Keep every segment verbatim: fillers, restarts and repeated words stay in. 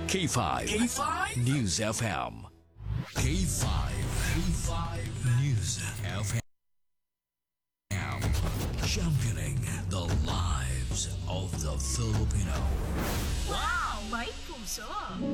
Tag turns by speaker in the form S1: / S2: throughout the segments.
S1: K five. K five News F M. K five. K five News F M. Championing the lives of the Filipino.
S2: Wow! May puso!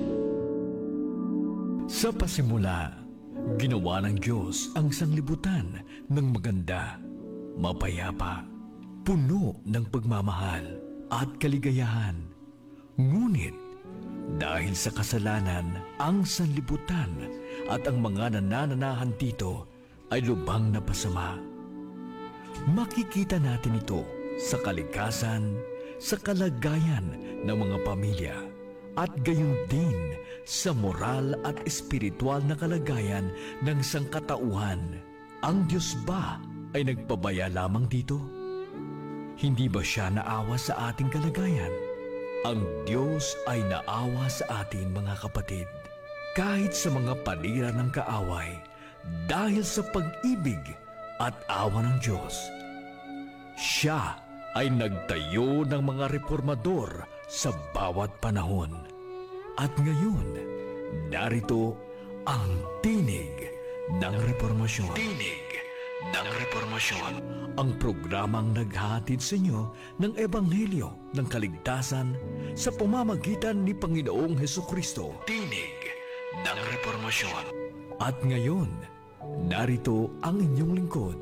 S1: Sa pasimula, ginawa ng Diyos ang sanglibutan ng maganda, mapayapa, puno ng pagmamahal at kaligayahan. Ngunit, dahil sa kasalanan, ang sanlibutan at ang mga nanananahan dito ay lubhang napasama. Makikita natin ito sa kalikasan, sa kalagayan ng mga pamilya, at gayon din sa moral at espiritual na kalagayan ng sangkatauhan. Ang Diyos ba ay nagpabaya lamang dito? Hindi ba siya naawa sa ating kalagayan? Ang Diyos ay naawa sa atin, mga kapatid, kahit sa mga panira ng kaaway, dahil sa pag-ibig at awa ng Diyos. Siya ay nagtayo ng mga reformador sa bawat panahon. At ngayon, narito ang tinig ng reformasyon. Tinig ng reformasyon. Ang programang naghahatid sa inyo ng Ebanghelyo ng Kaligtasan sa pamamagitan ni Panginoong Hesukristo. Tinig ng reformasyon. At ngayon, narito ang inyong lingkod.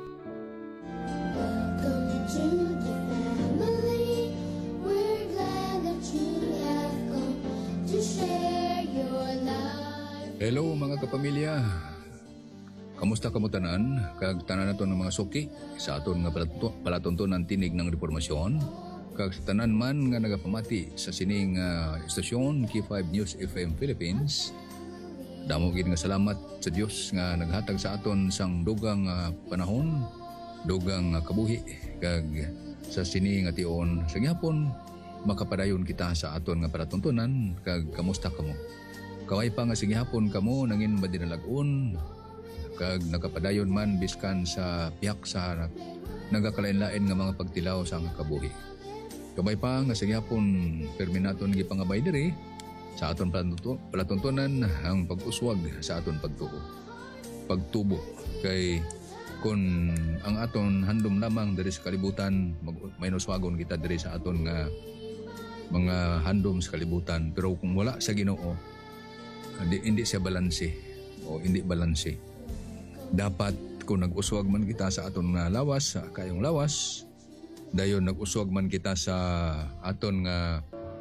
S3: Welcome to the family. We're glad that you have come to share your life.
S4: Hello mga kapamilya. Kamusta kamo tanan? Kag tanan nato ng mga suki sa aton nga palatunto, palatuntunan tinig ng reformasyon. Kag sa tanan man nga nagapamati sa sining uh, estasyon K five News F M Philippines. Damo gid nga salamat sa Dios nga naghatag sa aton sang dugang uh, panahon, dugang uh, kabuhi kag sa sini nga tion sa gyapon makapadayon kita sa aton nga palatuntunan. Kag kamusta kamo? Kaway pa nga sige hapon kamo nangin ba dinalagon kag nakapadayon man biskan sa piyak sa nagakalain-lain nga mga pagtilaw sa nga kabuhi. Kabay pa nga sige hapon perminaton gipangabay diri sa aton palatuntunan ang pag-uswag sa aton pagtuo. Pagtubo kay kun ang aton handom lamang diri sa kalibutan may nuswagon kita diri sa aton nga mga handom sa kalibutan, pero kung wala sa Ginoo hindi, hindi siya balanse o hindi balanse. Dapat kung nag-uswag man kita sa aton nga lawas, sa kayong lawas, dayon nag-uswag man kita sa aton nga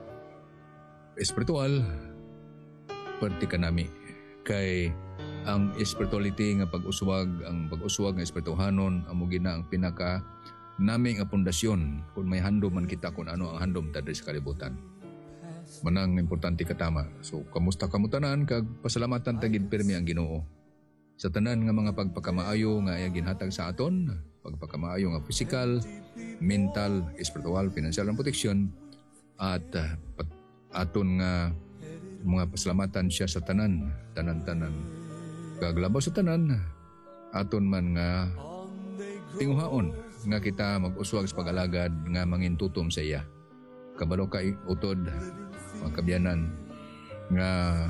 S4: espiritual, perti ka nami. Kay ang spirituality nga pag-uswag, ang pag-uswag nga espirituhanon, amo gina ang pinaka naming nga pundasyon kung may handom man kita kung ano ang handom ta sa kalibutan. Manang importante katama. So, kamusta kamo tanan kag pasalamatan tagid pirmi ang Ginoo sa tanan nga mga pagpakamaayo nga iya ginhatag sa aton, pagpakamaayo nga physical, mental, espiritual, financial and protection, at uh, pat, aton nga mga pasalamatan siya sa tanan, tanan-tanan. Kaglabaw sa tanan, aton man nga tinguhaon nga kita mag-uswag sa pag-alagad nga mangintutom sa iya. Kabalo ka utod, mga kabyanan, nga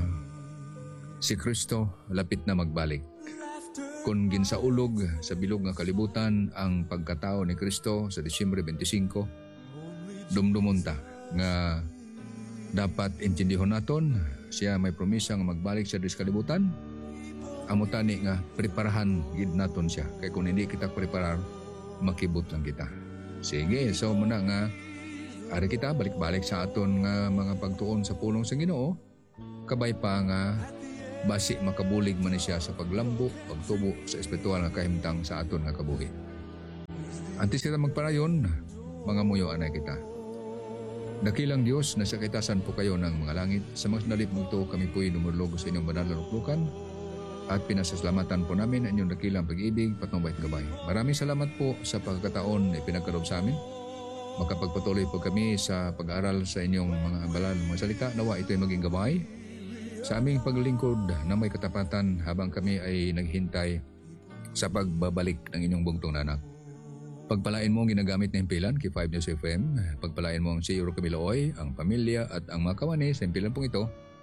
S4: si Kristo lapit na magbalik. Kung ginsaulog sa bilog nga kalibutan ang pagkatao ni Kristo sa Disyembre twenty-five, dumdumunta nga dapat intindihon naton siya may promisa nga magbalik sa sa kalibutan. Amutani nga preparahan gid naton siya. Kay kung hindi kita preparar, makibot lang kita. Sige, so muna nga ari kita balik-balik sa aton nga mga pagtuon sa pulong sa Ginoo. Kabay pa nga basi makabulig man siya sa paglambo, pagtubo sa espiritual nga kahimtang sa aton nga kabuhi. Antes kita magparayon, mga muyo anay kita. Dakilang Dios, nasa kaitasan po kayo ng mga langit. Sa mga sandali mo ito, kami po'y dumurlog sa inyong banal na luklukan at pinasasalamatan po namin ang inyong dakilang pag-ibig, patnubay at gabay. Maraming salamat po sa pagkakataon na ipinagkaroon sa amin. Makapagpatuloy po kami sa pag-aaral sa inyong mga banal mga salita. Nawa ito'y maging gabay sa aming paglingkod na may katapatan habang kami ay naghintay sa pagbabalik ng inyong bugtong nanak. Pagpalain mo ang ginagamit na himpilan, K five News F M. Pagpalain mo ang si Euro Camiloy, ang pamilya at ang mga kawani sa himpilan pong ito.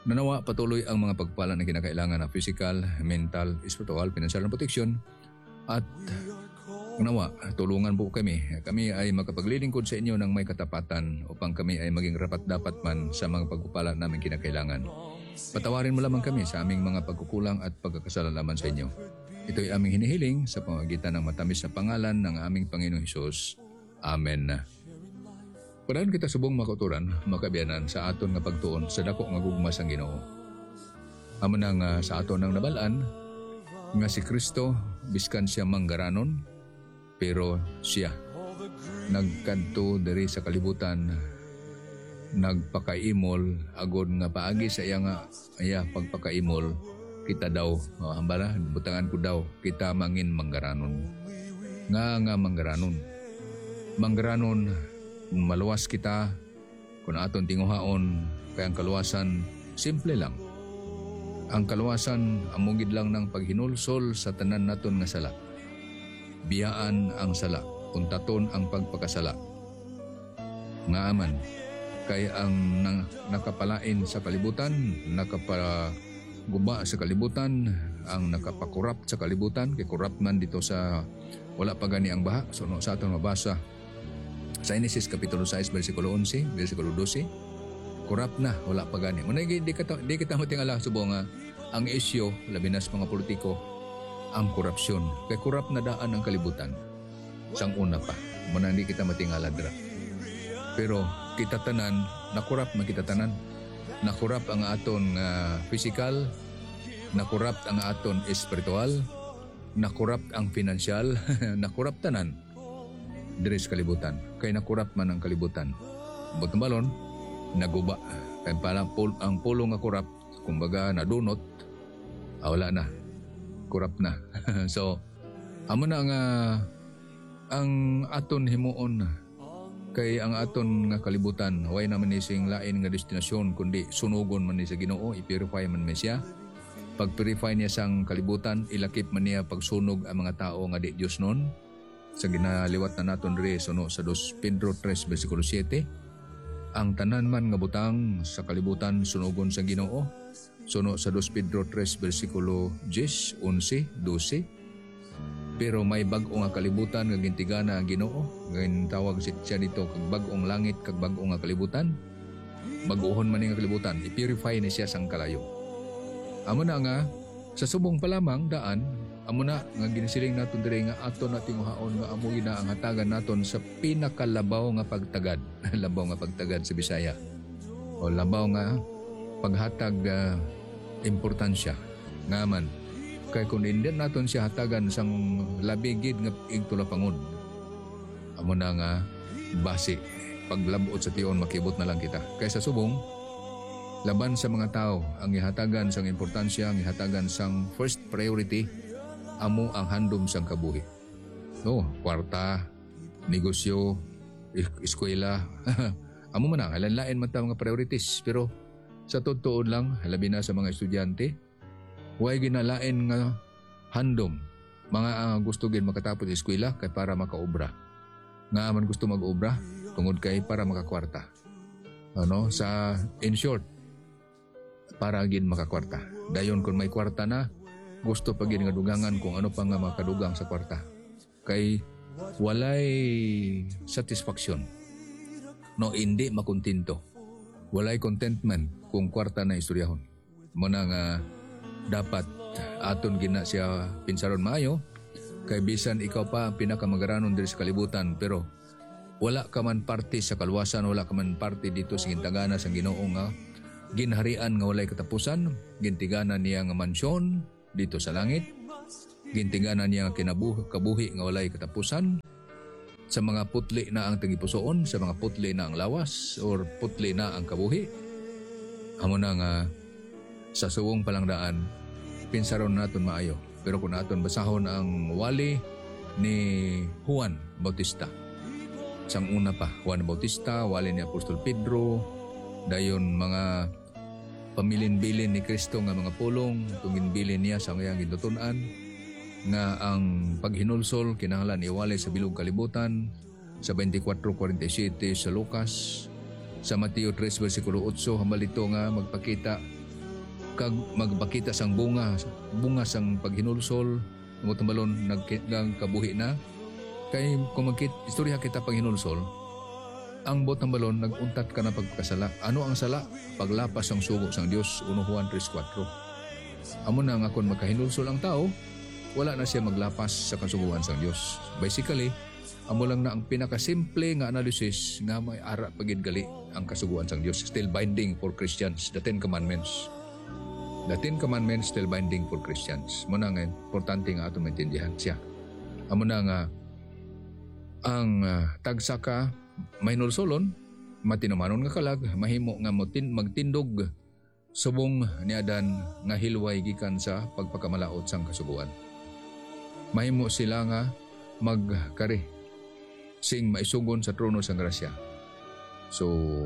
S4: Nanawa patuloy ang mga pagpala na kinakailangan na physical, mental, spiritual, financial na protection at nawa tulungan po kami. Kami ay makapaglilingkod sa inyo ng may katapatan upang kami ay maging rapat-dapat man sa mga pagpapala namin kinakailangan. Patawarin mo lamang kami sa aming mga pagkukulang at pagkakasalalaman sa inyo. Ito'y aming hinihiling sa pamamagitan ng matamis na pangalan ng aming Panginoong Hesus. Amen. Padayon kita subong makauturan, makabiyanan sa aton nga pagtuon sa dako nga gugma sang Ginoo. Amo na nga sa aton ang nabalaan nga si Kristo biskan siya manggaranon pero siya nagkadto diri sa kalibutan nagpakaimol agod nga paagi sa iya nga iya pagpakaimol kita daw oh, hambala butangan ko daw kita mangin manggaranon nga nga manggaranon manggaranon maluwas kita kung aton tinguhaon kay ang kaluwasan simple lang. Ang kaluwasan amugid lang ng paghinulsol sa tanan naton nga sala. Biyaan ang sala, untaton ang pagpakasala. Nga aman kay ang nang, nakapalain sa kalibutan, nakapaguba sa kalibutan, ang nakapakurap sa kalibutan, kay kurap man dito sa wala pa gani ang baha. So no, sa aton mabasa sa Genesis Kapitulo six, versikulo eleven, versikulo twelve, kurap na, wala pa gani. Muna, di, di, kita, di kita matingala subo nga, ang isyo, labi na sa mga politiko, ang korupsyon. Kaya kurap na daan ang kalibutan. Sang una pa. Muna, hindi kita matingala dra. Pero, kita tanan, nakurap na kita tanan. Nakurap ang aton uh, physical, nakurap ang aton espiritual, nakurap ang financial, nakurap tanan. Diri sa kalibutan. Kaya nakurap man ang kalibutan. Butong balon, naguba. Kaya parang pul- ang pulong nga kurap, kumbaga nadunot, ah, wala na. Kurap na. So, amo na nga ang aton himuon kay ang aton nga kalibutan, way naman ni sing lain nga destinasyon, kundi sunugon man ni sa Ginoo, i-purify man ni siya. Pag-purify niya sang kalibutan, ilakip man niya pagsunog ang mga tao nga di Diyos nun. Sa ginaliwat na naton diri suno sa Dos Pedro three versikulo seven, ang tanan man nga butang sa kalibutan sunugon sa Ginoo. Suno sa Dos Pedro three versikulo ten, eleven, twelve. Pero may bag-o nga kalibutan nga gintigana ang Ginoo. Ngayon tawag siya dito kag bag-ong langit kag bag-o nga kalibutan. Bag-ohon man nga kalibutan, i-purify ni siya sang kalayo. Amo na nga sa subong pa lamang daan, amo na nga ginisiling naton diri nga aton nating uhaon nga amo gina ang hatagan naton sa pinakalabaw nga pagtagad. Labaw nga pagtagad sa Bisaya. O labaw nga paghatag uh, importansya. Ngaman kay kung hindi naton siya hatagan sang labigid nga igtula pangud. Amo na nga basi paglabot sa tion makibot na lang kita. Kay sa subong laban sa mga tao ang ihatagan sang importansya, ang ihatagan sang first priority amo ang handom sang kabuhi. No, kwarta, negosyo, eskwela. Amo man ang lain-lain man ta mga priorities, pero sa totoo lang, labi na sa mga estudyante, way ginalain nga handom mga uh, gusto gin makatapos sa eskwela kay para makaobra. Nga man gusto mag-obra tungod kay para makakwarta. Ano, sa in short, para gin makakwarta. Dayon kung may kwarta na, gusto pa gin nga dugangan kung ano pa nga makadugang sa kwarta. Kay walay satisfaction. No, hindi makontinto. Walay contentment kung kwarta na istoryahon. Muna nga dapat aton gina siya pinsaron maayo kay bisan ikaw pa ang pinakamagaranon diri sa kalibutan pero wala ka man parte sa kaluwasan, wala ka man parte dito sa gintagana sa Ginoo nga ginharian nga walay katapusan, gintigana niya nga mansyon dito sa langit, gintigana niya nga kinabuhi kabuhi nga walay katapusan. Sa mga putli na ang tagipusoon, sa mga putli na ang lawas or putli na ang kabuhi, amo na nga sa suwong palangdaan pinsaron naton maayo. Pero kung naton basahon ang wali ni Juan Bautista, sang una pa Juan Bautista, wali ni Apostol Pedro, dayon mga pamilin-bilin ni Kristo nga mga pulong, tungin-bilin niya sa ngayang gitutunan nga ang paghinulsol kinahanglan iwalay sa bilog kalibutan sa twenty-four forty-seven sa Lucas, sa Mateo three versikulo eight hambal ito nga magpakita kag magbakita sang bunga, bunga sang paghinulsol, mo tambalon nagkitlang kabuhi na. Kay kung magkit istorya kita paghinulsol, ang bot ng balon naguntat ka na pagkasala. Ano ang sala? Paglapas ang sugo sang Dios, First Juan three four. Amo na nga kung magkahinulsol ang tao, wala na siya maglapas sa kasuguan sang Dios. Basically, amo lang na ang pinakasimple nga analysis nga may ara pagid gali ang kasuguan sang Dios. Still binding for Christians, the Ten Commandments. The Ten Commandments still binding for Christians. Muna nga, importante nga atong maintindihan siya. Amo na nga, ang uh, tagsaka may nulsolon, matinamanon nga kalag, mahimo nga motin, magtindog subong ni Adan nga hilway gikan sa pagpakamalaot sang kasuguan. Mahimo sila nga magkari sing maisugon sa trono sang grasya. So,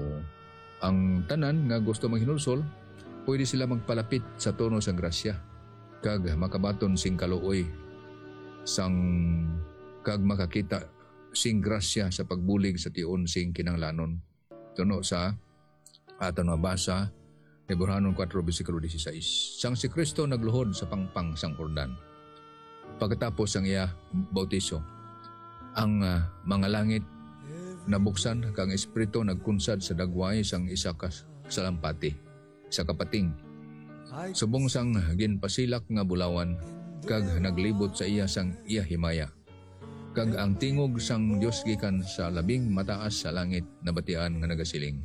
S4: ang tanan nga gusto maghinulsol, pwede sila magpalapit sa trono sang grasya kag makabaton sing kaluoy sang kag makakita sing grasya sa pagbulig sa tion sing kinanglanon. Tuno sa aton mabasa Hebrehanon four bersikulo sixteen. Sang si Kristo nagluhod sa pangpang sang Jordan. Pagkatapos ang iya bautiso, ang uh, mga langit nabuksan kang espiritu nagkunsad sa dagway sang isa ka salampati, sa kapating. Subong sang ginpasilak nga bulawan kag naglibot sa iya sang iya himaya. Kag ang tingog sang Dios gikan sa labing mataas sa langit nabatian nga nagasiling.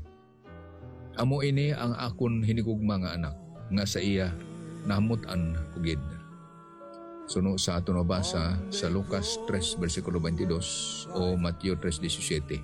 S4: Amo ini ang akon hinigugma nga anak nga sa iya nahamutan ugid. Suno sa aton mabasa sa Lucas three bersikulo twenty-two o Mateo three seventeen.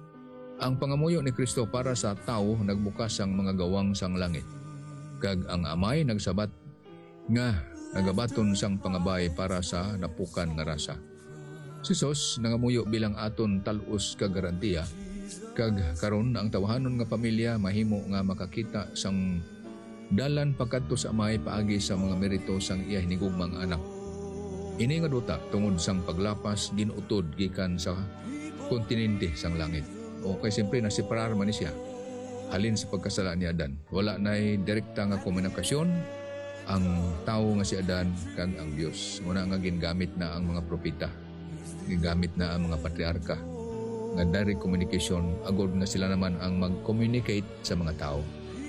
S4: Ang pangamuyo ni Kristo para sa tao nagbukas ang mga gawang sang langit. Kag ang amay nagsabat nga nagabaton sang pangabay para sa napukan nga rasa. Si Sos nangamuyo bilang aton talus kag garantiya, kag karon ang tawahanon nga pamilya mahimo nga makakita sang dalan pagkadto sa amay paagi sa mga merito sang iya hinigugmang anak. Ini nga duta tungod sang paglapas ginuutod gikan sa kontinente sang langit. O kay siyempre nasiparar man ni siya halin sa pagkasala ni Adan. Wala na'y direkta nga komunikasyon ang tao nga si Adan kag ang Dios. Muna nga gingamit na ang mga propeta, gingamit na ang mga patriarka nga direct communication agod nga sila naman ang mag-communicate sa mga tao.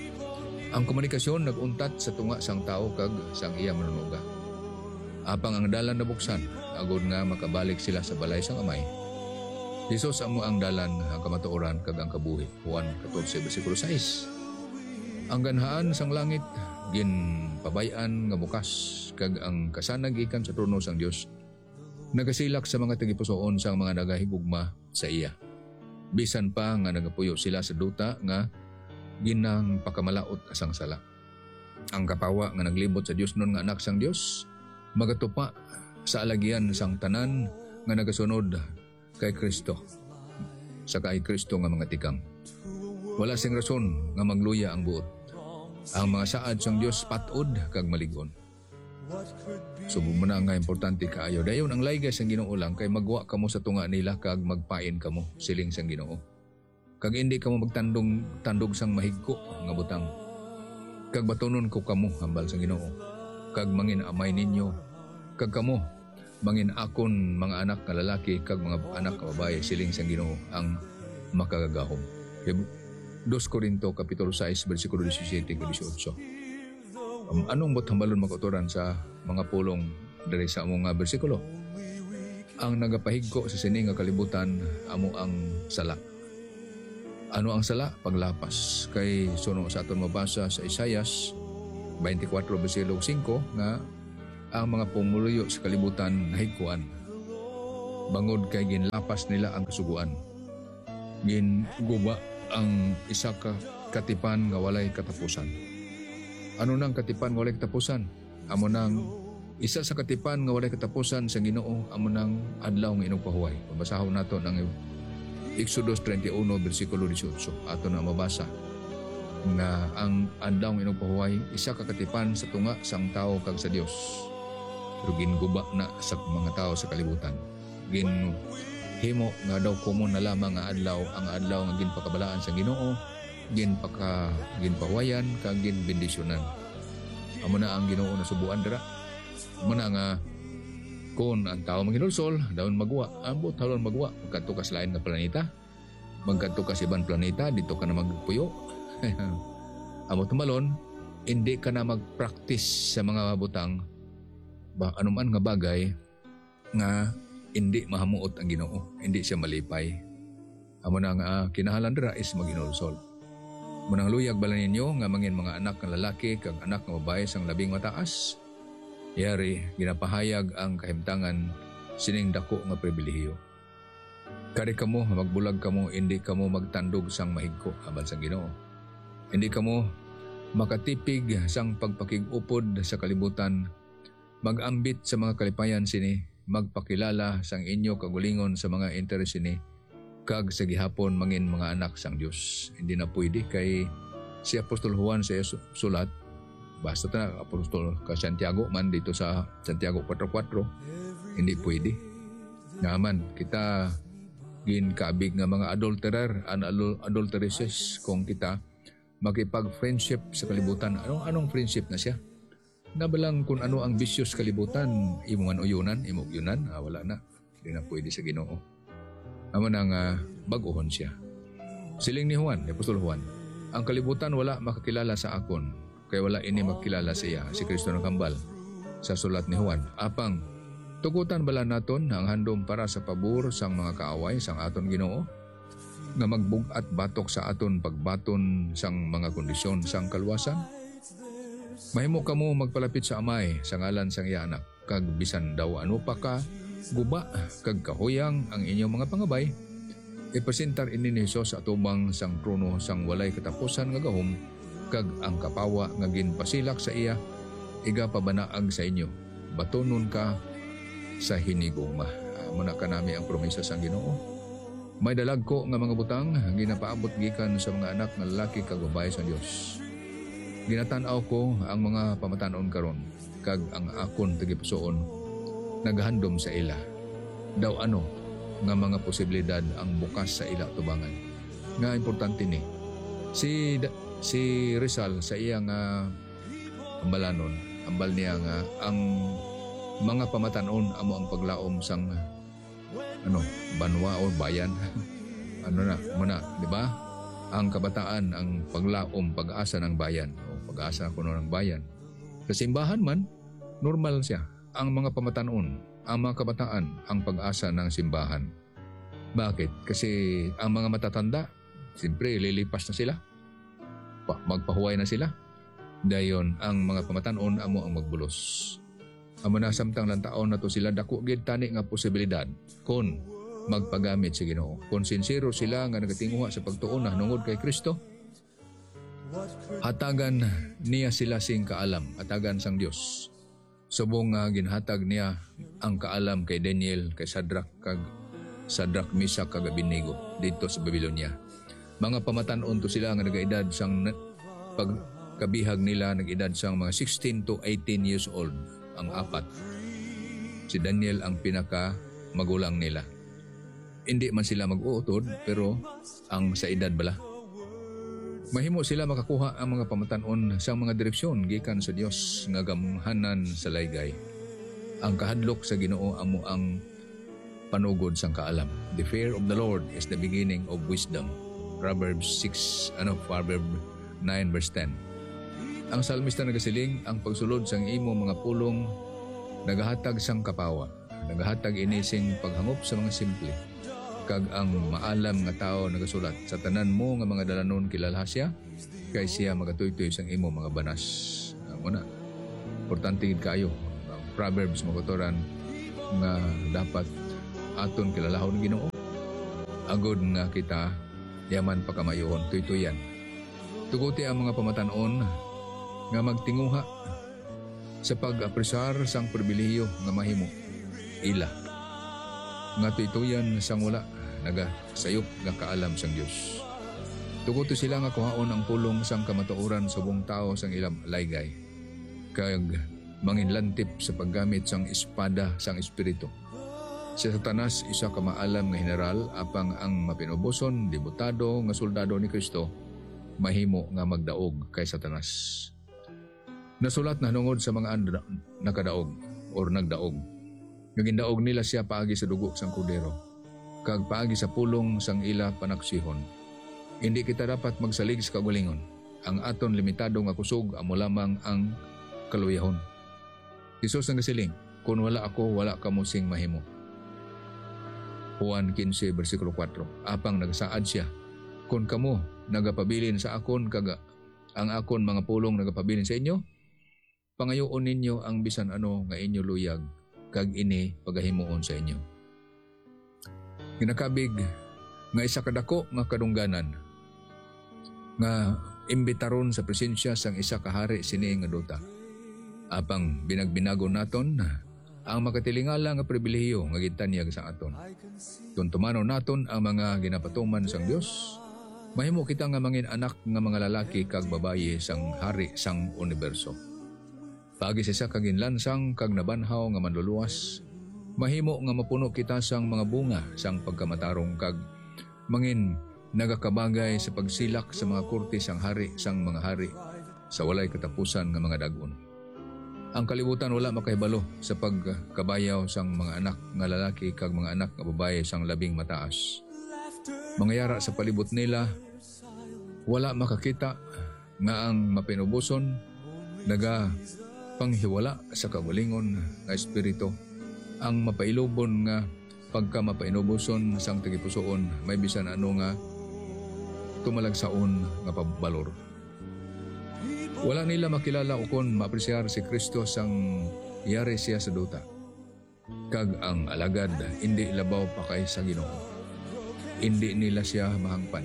S4: Ang komunikasyon naguntat sa tunga sang tao kag sang iya manunuga. Apang ang dalan nabuksan agod nga makabalik sila sa balay sang amay. Jesus amo ang dalan, ang kamatuoran kag ang kabuhi. Juan fourteen bersikulo six. Ang ganhaan sang langit gin pabayan nga bukas kag ang kasanag gikan sa trono sang Dios nagasilak sa mga tagipusoon sang mga nagahigugma sa iya. Bisan pa nga nagapuyo sila sa duta nga ginang pakamalaot asang sala. Ang kapawa nga naglibot sa Dios nun nga anak sang Dios magatupa sa alagyan sang tanan nga nagasunod kay Kristo. Sa kay Kristo nga mga tikang. Wala sing rason nga magluya ang buot. Ang mga saad sang Dios patod kag maligon. So muna nga importante kaayo. Dayon ang laygas sang Ginoo lang kay magwa kamo sa tunga nila kag magpain kamo siling sang Ginoo. Kag hindi kamo magtandong tandog sang mahigko nga butang. Kag batunon ko kamo hambal sang Ginoo. Kag mangin amay ninyo. Kag kamo mangin akon mga anak nga lalaki kag mga anak nga babaye siling sang Ginoo ang makagagahom. Dos Corinto kapitulo six bersikulo seventeen hanggang eighteen. Um, anong bot hambalon makuturan sa mga pulong dari sa among nga bersikulo? Ang nagapahigko sa sining nga kalibutan amo ang sala. Ano ang sala? Paglapas. Kay suno sa aton mabasa sa Isaias twenty-four bersikulo five nga ang mga pumuluyo sa kalibutan nahigkuan. Bangod kay ginlapas nila ang kasuguan. Ginguba ang isa ka katipan nga walay katapusan. Ano nang katipan nga walay katapusan? Amo nang isa sa katipan nga walay katapusan sa Ginoo, amo nang adlaw nga inyong pahuway. Pabasahon nato ng Exodus thirty-one bersikulo eighteen. Ato na mabasa na ang adlaw nga inyong pahuway isa ka katipan sa tunga sang tao kag sa Dios. Pero ginguba na sa mga tao sa kalibutan. Gin himo nga daw komon na lamang nga adlaw ang adlaw nga ginpakabalaan sa Ginoo, ginpaka ginpawayan kag ginbendisyonan. Amo na ang Ginoo na subuan dira. Amo na nga kung ang tao manginulsol, daon magwa, ambot halon magwa, magkadto ka sa lain nga planeta, magkadto ka sa ibang planeta, dito ka na magpuyo. Amo tumalon, hindi ka na mag-practice sa mga butang ba anuman nga bagay nga hindi mahamuot ang Ginoo, hindi siya malipay. Amo na nga kinahanglan dira is maginulsol. Munang luyag bala ninyo nga mangin mga anak nga lalaki kag anak nga babae sang labing mataas. Yari ginapahayag ang kahimtangan sining dako nga pribilehiyo. Kari kamo magbulag kamo, hindi kamo magtandog sang mahigko aban sang Ginoo. Hindi kamo makatipig sang pagpakig-upod sa kalibutan, magambit sa mga kalipayan sini, magpakilala sang inyo kagulingon sa mga interes sini, kag sa gihapon mangin mga anak sang Dios. Hindi na pwede kay si Apostol Juan sa sulat, basta na Apostol ka Santiago man dito sa Santiago four four, hindi pwede. Naman kita gin kabig nga mga adulterer and adulteresses kung kita makipag-friendship sa kalibutan. Anong anong friendship na siya? Nabalang kung ano ang vicious kalibutan, imo man uyunan, imo yunan, ah, wala na. Hindi na pwede sa Ginoo. Amo nang uh, baguhon siya. Siling ni Juan, ni Apostol Juan, ang kalibutan wala makakilala sa akon, kaya wala ini magkilala sa iya, si Kristo ng kambal. Sa sulat ni Juan, apang, tugutan bala naton ang handom para sa pabor sang mga kaaway sang aton Ginoo, nga magbugat batok sa aton pagbaton sang mga kondisyon sang kalwasan. Mahimo kamo magpalapit sa amay sa ngalan sang iya anak, kag bisan daw ano pa ka guba kag kahuyang ang inyong mga pangabay, ipresentar ini ni Hesus sa atubang sang trono sang walay katapusan nga gahom, kag ang kapawa nga ginpasilak sa iya igapabanaag sa inyo, batonon ka sa hinigugma. Amo na kanami ang promesa sang Ginoo. May dalagko nga mga butang ginapaabot gikan sa mga anak nga lalaki kag babae sa Dios. Ginatan-aw ko ang mga pamatanon karon, kag ang akon tagipusoon naghandom sa ila. Daw ano nga mga posibilidad ang bukas sa ila tubangan. Nga importante ni si si Rizal sa iya nga ambalanon, ambal niya nga ang mga pamatanon amo ang paglaom sang ano banwa o bayan. Ano na muna, di ba? Ang kabataan ang paglaom, pag-asa ng bayan o pag-asa kuno ng bayan. Sa simbahan man normal siya. Ang mga pamatanon, ang mga kabataan, ang pag-asa ng simbahan. Bakit? Kasi ang mga matatanda, siyempre lilipas na sila. Pa, magpahuway na sila. Dayon, ang mga pamatanon, amo ang magbulos. Amo na samtang lang taon na to sila, dako gid tani nga posibilidad kung magpagamit sa Ginoo. Kung sincero sila nga nagatinguha sa pagtuon na nungod kay Kristo, hatagan niya sila sing kaalam, hatagan sang Dios. Subong nga ginhatag niya ang kaalam kay Daniel, kay Sadrak, kag Sadrak, Misak, kag Abednego dito sa Babylonia. Mga pamatanon to sila nga nagaedad sang pagkabihag nila, nag-edad sang mga sixteen to eighteen years old ang apat. Si Daniel ang pinaka magulang nila. Hindi man sila mag-uutod, pero ang sa edad bala. Mahimo sila makakuha ang mga pamatanon sa mga direksyon gikan sa Dios nga gamhanan sa laygay. Ang kahadlok sa Ginoo amo ang panugod sang kaalam. The fear of the Lord is the beginning of wisdom. Proverbs six, ano, Proverbs nine verse ten. Ang salmista nagasiling, ang pagsulod sang imo mga pulong nagahatag sang kapawa. Nagahatag ini sing paghangop sa mga simple. Kag ang maalam nga tao nagasulat, sa tanan mo nga mga dalanon kilala siya, kay siya magatuytoy sang imo mga banas. Amo na. Importante gid kayo. Ang Proverbs magutoran nga dapat aton kilalahon Ginoo. Agod nga kita yaman pa kamayon tuytoyan. Tuguti ang mga pamatanon nga magtinguha sa pag-apresar sang pribilehiyo nga mahimo ila. Nga tuytoyan sang wala naga sayop nga kaalam sang Dios. Tuguto sila nga kuhaon ang pulong sang kamatuoran sa buong tao sang ilang laygay. Kag manginlantip sa paggamit sang espada sang espiritu. Si Satanas isa ka maalam nga general, apang ang mapinubuson debutado nga soldado ni Kristo mahimo nga magdaog kay Satanas. Nasulat na hanungod sa mga andra, nakadaog or nagdaog. Nga gindaog nila siya paagi sa dugo sang kudero, kag paagi sa pulong sang ila panaksihon. Hindi kita dapat magsalig sa kagalingon. Ang aton limitado nga kusog amo lamang ang kaluyahon. Jesus ang gasiling, kung wala ako, wala kamo sing mahimo. Juan fifteen versikulo four. Apang nagsaad siya, kung kamo nagapabilin sa akon kaga ang akon mga pulong nagapabilin sa inyo, pangayoon ninyo ang bisan ano nga inyo luyag kag ini pagahimuon sa inyo. Ginakabig nga isa kadako nga kadungganan nga imbitaron sa presensya sang isa ka hari sini nga duta. Apang binagbinago naton ang makatilingala nga pribilehiyo nga gintanyag sa aton. Tuntumano naton ang mga ginapatuman sang Dios. Mahimo kita nga mangin anak nga mga lalaki kag babaye sang hari sang universo. Pagi sa isa kag ginlansang kag nabanhaw nga manluluwas, mahimo nga mapuno kita sang mga bunga sang pagkamatarong kag mangin nagakabagay sa pagsilak sa mga kurte sang hari sang mga hari sa walay katapusan nga mga dagon. Ang kalibutan wala makahibalo sa pagkabayaw sang mga anak nga lalaki kag mga anak nga babaye sang labing mataas. Mga yara sa palibot nila wala makakita nga ang mapinubuson naga panghiwala sa kagalingon nga espiritu. Ang mapailubon nga pagka mapainubuson sang tagipusoon may bisan ano nga tumalagsaon nga pabalor. Wala nila makilala o kon maapresyar si Kristo sang yari siya sa duta. Kag ang alagad hindi labaw pa kay sa Ginoo. Hindi nila siya mahangpan.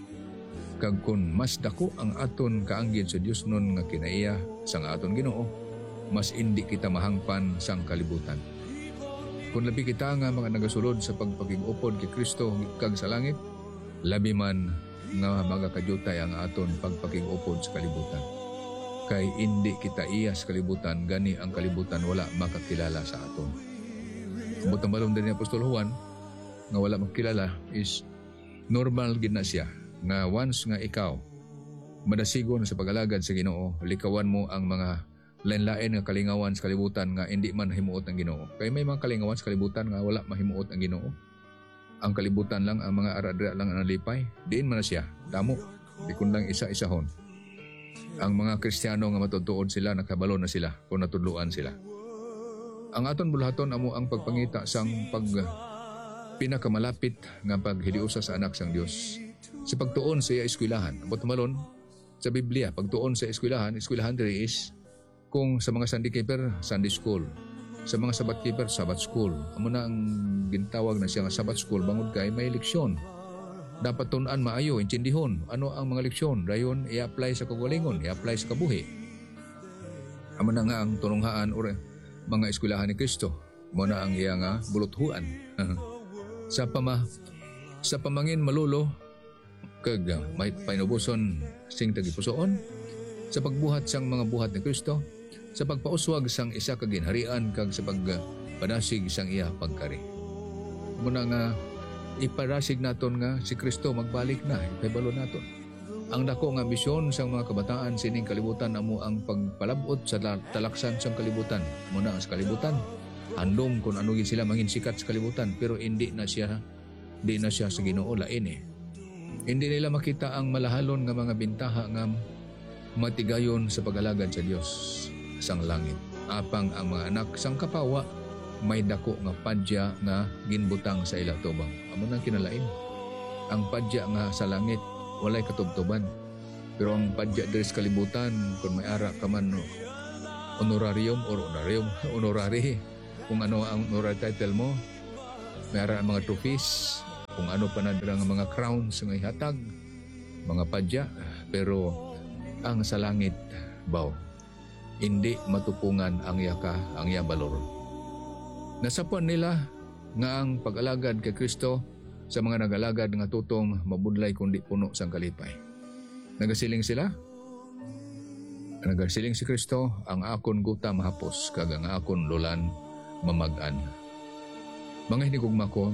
S4: Kag kun mas dako ang aton kaanggid sa Dios nun nga kinaiya sang aton Ginoo, mas hindi kita mahangpan sang kalibutan. Kung labi kita nga mga nagasulod sa pagpakigupod kay Kristo kag sa langit, labi man nga magakadyutay ang aton pagpakigupod sa kalibutan. Kay hindi kita iya sa kalibutan, gani ang kalibutan wala makakilala sa aton. Butang balong din ni Apostol Juan nga wala makilala is normal gid na siya nga once nga ikaw madasigon sa pag-alagad sa Ginoo, likawan mo ang mga lain-lain nga kalingawan sa kalibutan nga hindi man himuot ang Ginoo. Kay may mga kalingawan sa kalibutan nga wala mahimuot ang Ginoo. Ang kalibutan lang, ang mga aradra lang ang nalipay, diin man na siya, damo, di kun lang isa-isahon. Ang mga Kristiyano nga matutuod sila, nakabalo na sila kung natudluan sila. Ang aton bulahaton amo ang pagpangita sang pag pinakamalapit nga paghiliusa sa anak sang Dios. Sa pagtuon sa iya eskwelahan, abot malon sa Biblia, pagtuon sa eskwelahan, eskwelahan diri is kung sa mga Sunday keeper, Sunday school. Sa mga Sabbath keeper, Sabbath school. Amo na ang gintawag na siya nga Sabbath school, bangod kay may leksyon. Dapat tunan maayo, intindihon. Ano ang mga leksyon? Dayon, i-apply sa kagalingon, i-apply sa kabuhi. Amo na nga ang tununghaan o mga eskwelahan ni Kristo. Amo na ang iya nga buluthuan. sa pama, sa pamangin malulo, kag may painubuson sing tagipusoon, sa pagbuhat sang mga buhat ni Kristo, sa pagpauswag sang isa ka ginharian kag sa pagpadasig sang iya pagkari. Muna nga iparasig naton nga si Kristo magbalik na, ipabalo naton. Ang dako nga ambisyon sang mga kabataan sining kalibutan amo ang pagpalabot sa talaksan sang kalibutan. Muna sa kalibutan, andom kung ano gid sila mangin sikat sa kalibutan, pero hindi na siya di na siya sa Ginoo lain eh. Hindi nila makita ang malahalon nga mga bintaha nga matigayon sa pag-alagad sa Dios sang langit. Apang ang mga anak sang kapawa may dako nga padya nga ginbutang sa ila tubang. Amo nang kinalain. Ang padya nga sa langit walay katubtuban. Pero ang padya diri sa kalibutan kung may ara ka man no, honorarium or honorarium honorary kung ano ang honorary title mo, may ara ang mga trophies, kung ano pa na nga mga crowns nga ihatag, mga padya, pero ang sa langit baw hindi matupungan ang yaka ang yabalor. Nasapuan nila nga ang pag-alagad kay Kristo sa mga nagalagad nga tutong mabudlay kundi puno sang kalipay. Nagasiling sila, nagasiling si Kristo, ang akon guta mahapos kag ang akon lulan mamag-an. Mga hinigugma ko,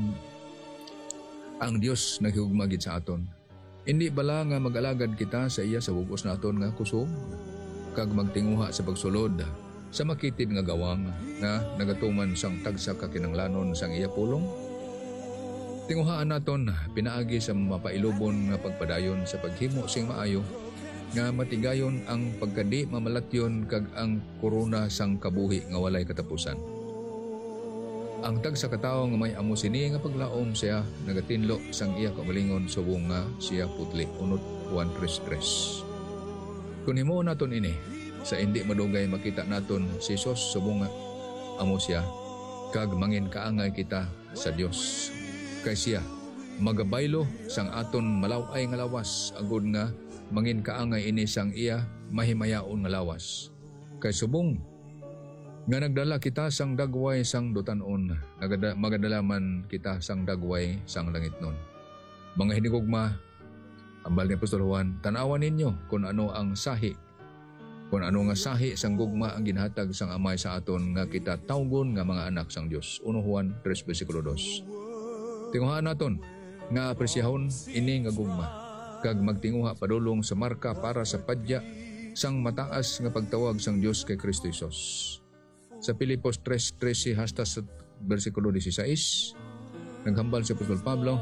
S4: ang Dios naghigugma gid sa aton. Hindi bala nga mag-alagad kita sa iya sa bugos naton nga kusog? kag magtinguha sa pagsulod sa makitid nga gawang nga nagatuman sang tagsa ka kinanglanon sang iya pulong. Tinguhaan naton pinaagi sa mapailubon nga pagpadayon sa paghimo sing maayo nga matigayon ang pagkadi mamalatyon kag ang korona sang kabuhi nga walay katapusan. Ang tag sa katawo nga may amo sini nga paglaom siya nagatinlo sang iya kamalingon subong nga siya putli unot one tres tres. Kung himo naton ini sa hindi madugay makita naton si Jesus subong nga amo siya kag mangin kaangay kita sa Dios kay siya magabaylo sang aton malaway nga lawas agud nga mangin kaangay ini sang iya mahimayaon nga lawas kay subong nga nagdala kita sang dagway sang dutanon nagada, magadalaman kita sang dagway sang langit nun. Mga hinigugma, ambal ni Apostol Juan, tanawan ninyo kung ano ang sahi kung ano nga sahi sang gugma ang ginhatag sang amay sa aton nga kita tawgon nga mga anak sang Dios. First Juan three versikulo two. Tinguhaan naton nga apresyahon ini nga gugma kag magtinguha padulong sa marka para sa padya sang mataas nga pagtawag sang Dios kay Kristo Jesus. Sa Filipos three thirteen hasta sa versikulo sixteen, naghambal si Apostol Pablo,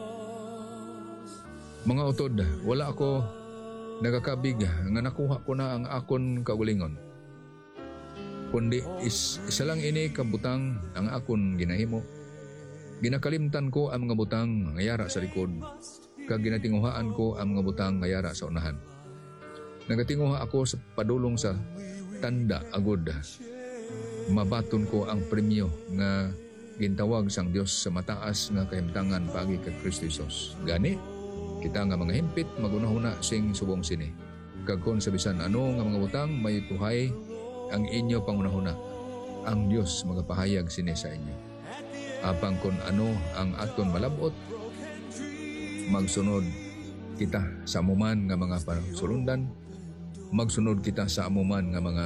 S4: mga utod, wala ako nagakabig nga nakuha ko na ang akon kaugalingon. Kundi is, isa lang ini kabutang ang akon ginahimo. Ginakalimtan ko ang mga butang nga yara sa likod, kag ginatinguhaan ko ang mga butang nga yara sa unahan. Nagatinguha ako sa padulong sa tanda agud. Mabaton ko ang premyo nga gintawag sang Dios sa mataas nga kahimtangan pagi kay Kristo Jesus. Gani, kita nga mga himpit magunahuna sing subong sini. Kag kon sa bisan ano nga mga butang may tuhay ang inyo pangunahuna. Ang Dios magapahayag sini sa inyo. Apang kon ano ang aton malabot, magsunod kita sa amuman nga mga pasulundan, magsunod kita sa amuman nga mga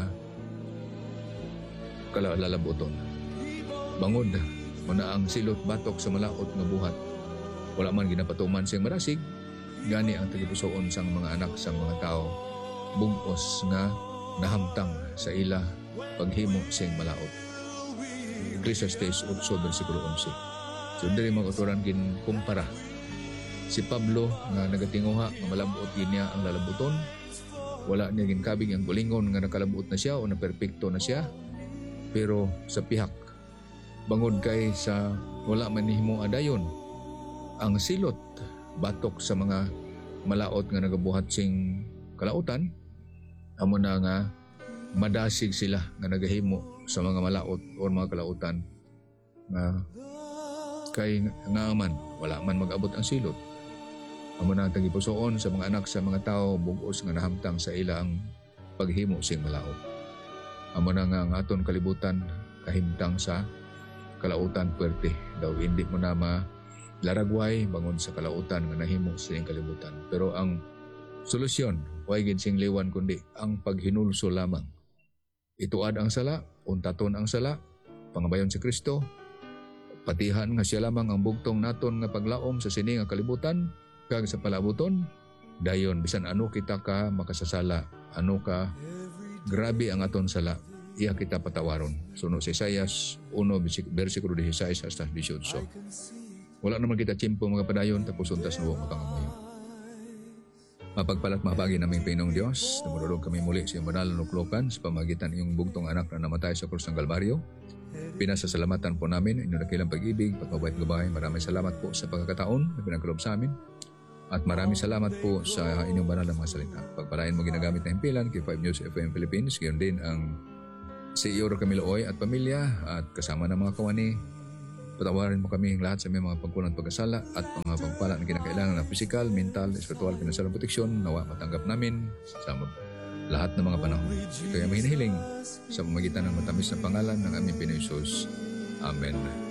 S4: kalalabuton. Bangod, muna ang silot batok sa malaot nga buhat. Wala man ginapatuman siyang marasig, gani ang tagipusoon sang mga anak sang mga tao, bugos nga nahamtang sa ila paghimo siyang malaot. Ecclesiastes eight versikulo eleven. So diri mga utoran gin kumpara si Pablo nga nagatinguha nga malabot gid niya ang lalabuton, wala niya ginkabig ang gulingon nga nakalabuot na siya o na perpekto na siya. Pero sa pihak bangod kay sa wala man nihimo adayon ang silot batok sa mga malaot nga nagabuhat sing kalautan, amo na nga madasig sila nga nagahimo sa mga malaot o mga kalautan nga kay nga man wala man mag-abot ang silot. Amo na tagipusoon sa mga anak sa mga tao bugos nga nahamtang sa ila ang paghimo sing malaot. Amo na nga ang aton kalibutan kahimtang sa kalautan puwerte daw hindi mo na malaragway bangon sa kalautan nga nahimo sining kalibutan. Pero ang solusyon way gid sing liwan kundi ang paghinulso lamang. Ituad ang sala, untaton ang sala, pangabayon si Kristo, patihan nga siya lamang ang bugtong naton nga paglaom sa sini nga kalibutan kag sa palabuton dayon bisan ano kita ka makasasala, ano ka grabe ang aton sala, iya kita patawaron. Suno sa Isaias one versikulo sixteen hasta eighteen. So, wala naman kita tiyempo mga padayon tapos untas na huwag mapangamoy. Mapagpalat mapagi naming Pinong Diyos, namululog kami muli sa iyong banal na nuklokan sa pamagitan iyong bugtong anak na namatay sa krus ng Kalbaryo. Pinasasalamatan po namin inyong dakilang pag-ibig, pagmabait gabay. Maraming salamat po sa pagkakataon na pinagkaloob sa amin. At maraming salamat po sa inyong banal na mga salita. Pagpalain mo ginagamit na himpilan kay five News F M Philippines. Gayon din ang C E O Camilo Oy at pamilya at kasama ng mga kawani. Patawarin mo kami lahat sa may mga pagkulang pagkasala at mga pagpala na kinakailangan na pisikal, mental, espiritual, financial proteksyon. Nawa matanggap namin sa lahat ng mga panahon. Ito ay may hinahiling sa pamagitan ng matamis na pangalan ng aming Pinoy Jesus. Amen.